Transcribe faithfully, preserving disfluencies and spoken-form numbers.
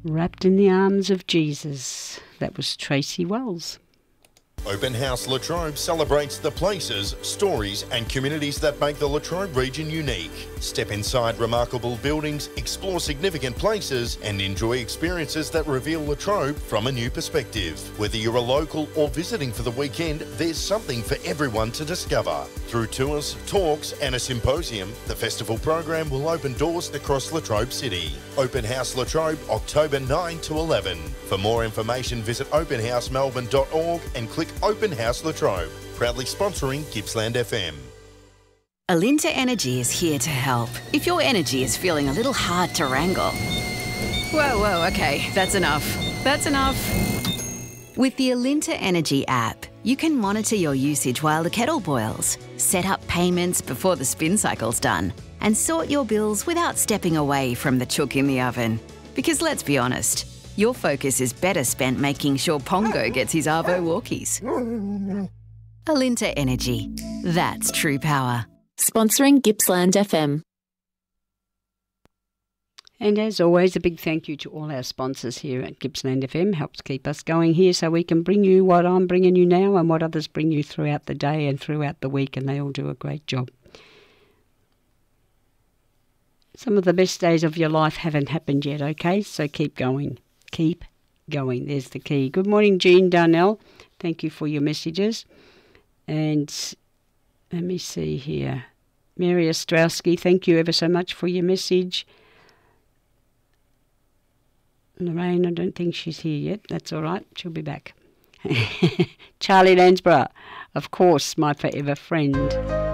Wrapped in the Arms of Jesus. That was Tracy Wells. Open House Latrobe celebrates the places, stories and communities that make the Latrobe region unique. Step inside remarkable buildings, explore significant places and enjoy experiences that reveal Latrobe from a new perspective. Whether you're a local or visiting for the weekend, there's something for everyone to discover. Through tours, talks and a symposium, the festival program will open doors across Latrobe City. Open House Latrobe, October ninth to eleventh. For more information, visit open house melbourne dot org and click Open House Latrobe, proudly sponsoring Gippsland F M. Alinta Energy is here to help. If your energy is feeling a little hard to wrangle. Whoa, whoa, okay, that's enough. That's enough. With the Alinta Energy app, you can monitor your usage while the kettle boils, set up payments before the spin cycle's done, and sort your bills without stepping away from the chook in the oven. Because let's be honest, your focus is better spent making sure Pongo gets his Arvo walkies. Alinta Energy. That's true power. Sponsoring Gippsland F M. And as always, a big thank you to all our sponsors here at Gippsland F M. Helps keep us going here so we can bring you what I'm bringing you now and what others bring you throughout the day and throughout the week, and they all do a great job. Some of the best days of your life haven't happened yet, okay? So keep going. Keep going. There's the key. Good morning, Jean Darnell. Thank you for your messages. And let me see here. Mary Ostrowski, thank you ever so much for your message. Lorraine, I don't think she's here yet. That's all right. She'll be back. Charlie Lansborough, of course, my forever friend.